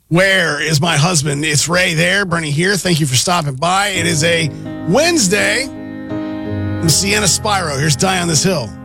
Where is my husband? It's Ray there, Bernie here. Thank you for stopping by. It is a Wednesday in Sienna Spiro. Here's Die on This Hill.